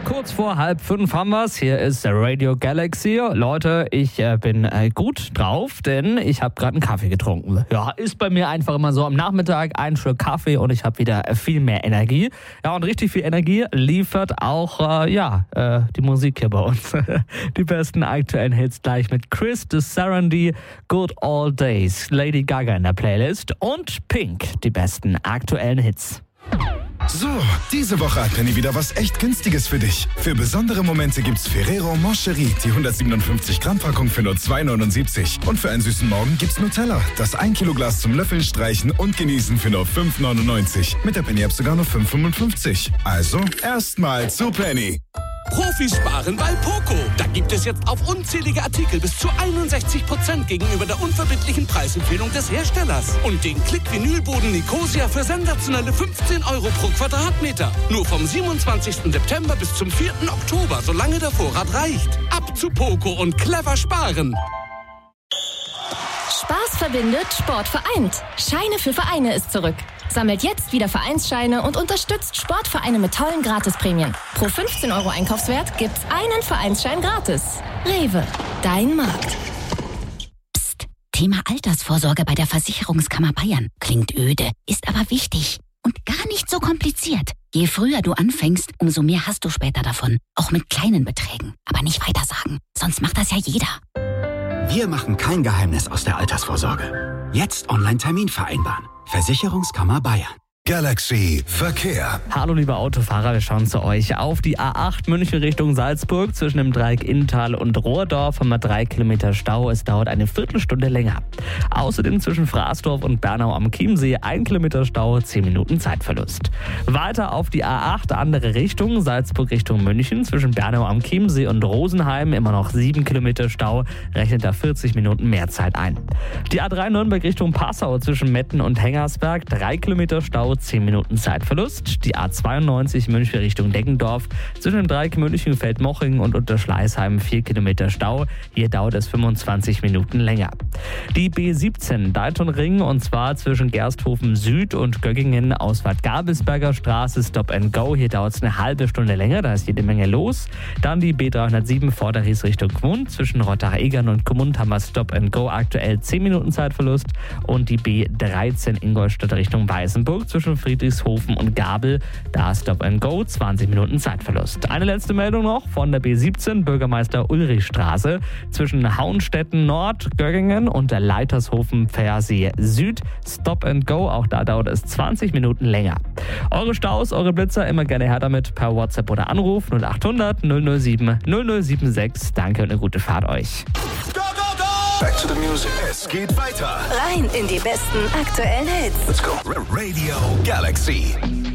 Kurz vor 4:30 haben wir's. Hier ist Radio Galaxy. Leute, ich bin gut drauf, denn ich habe gerade einen Kaffee getrunken. Ja, ist bei mir einfach immer so am Nachmittag ein Schluck Kaffee und ich habe wieder viel mehr Energie. Ja, und richtig viel Energie liefert auch die Musik hier bei uns. Die besten aktuellen Hits gleich mit Chris Sarandon, Good Old Days, Lady Gaga in der Playlist und Pink, die besten aktuellen Hits. So, diese Woche hat Penny wieder was echt Günstiges für dich. Für besondere Momente gibt's Ferrero Moncherie, die 157 Gramm Packung für nur 2,79. Und für einen süßen Morgen gibt's Nutella, das 1 Kilo Glas zum Löffeln, Streichen und Genießen für nur 5,99. Mit der Penny-App sogar nur 5,55. Also erstmal zu Penny. Profis sparen bei Poco. Da gibt es jetzt auf unzählige Artikel bis zu 61% gegenüber der unverbindlichen Preisempfehlung des Herstellers. Und den Klick-Vinylboden Nicosia für sensationelle 15 € pro Quadratmeter. Nur vom 27. September bis zum 4. Oktober, solange der Vorrat reicht. Ab zu Poco und clever sparen. Spaß verbindet, Sport vereint. Scheine für Vereine ist zurück. Sammelt jetzt wieder Vereinsscheine und unterstützt Sportvereine mit tollen Gratisprämien. Pro 15 € Einkaufswert gibt's einen Vereinsschein gratis. Rewe, dein Markt. Psst, Thema Altersvorsorge bei der Versicherungskammer Bayern. Klingt öde, ist aber wichtig und gar nicht so kompliziert. Je früher du anfängst, umso mehr hast du später davon. Auch mit kleinen Beträgen. Aber nicht weitersagen, sonst macht das ja jeder. Wir machen kein Geheimnis aus der Altersvorsorge. Jetzt Online-Termin vereinbaren. Versicherungskammer Bayern. Galaxy Verkehr. Hallo liebe Autofahrer, wir schauen zu euch auf die A8 München Richtung Salzburg. Zwischen dem Dreieck Inntal und Rohrdorf haben wir 3 Kilometer Stau. Es dauert eine Viertelstunde länger. Außerdem zwischen Fraßdorf und Bernau am Chiemsee 1 Kilometer Stau, 10 Minuten Zeitverlust. Weiter auf die A8, andere Richtung, Salzburg Richtung München. Zwischen Bernau am Chiemsee und Rosenheim immer noch 7 Kilometer Stau, rechnet da 40 Minuten mehr Zeit ein. Die A3 Nürnberg Richtung Passau zwischen Metten und Hengersberg, 3 Kilometer Stau, 10 Minuten Zeitverlust. Die A92 München Richtung Deggendorf zwischen dem Dreieck München, Feldmoching und Unterschleißheim 4 Kilometer Stau. Hier dauert es 25 Minuten länger. Die B17 Daltonring und zwar zwischen Gersthofen Süd und Göggingen Ausfahrt Gabelsberger Straße Stop and Go. Hier dauert es eine halbe Stunde länger, da ist jede Menge los. Dann die B307 Vorderries Richtung Gmund. Zwischen Rottach-Egern und Gmund haben wir Stop and Go, aktuell 10 Minuten Zeitverlust. Und die B13 Ingolstadt Richtung Weißenburg zwischen Friedrichshofen und Gabel, da Stop and Go, 20 Minuten Zeitverlust. Eine letzte Meldung noch von der B17 Bürgermeister Ulrichstraße zwischen Hauenstetten Nord, Göggingen und der Leitershofen Pfersee Süd, Stop and Go, auch da dauert es 20 Minuten länger. Eure Staus, eure Blitzer, immer gerne her damit per WhatsApp oder Anruf 0800 007 0076. Danke und eine gute Fahrt euch. Back to the music. Es geht weiter. Rein in die besten aktuellen Hits. Let's go. Radio Galaxy.